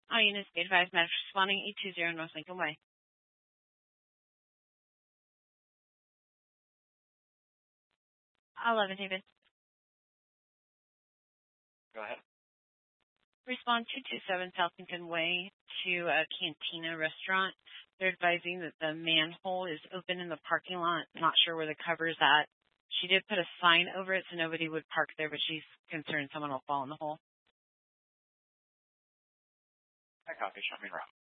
All units be advised, matters responding 820 North Lincoln Way. 11, David. Go ahead. Respond 227 South Lincoln Way to a Cantina restaurant. They're advising that the manhole is open in the parking lot. Not sure where the cover is at. She did put a sign over it so nobody would park there, but she's concerned someone will fall in the hole. I copy. Show me around.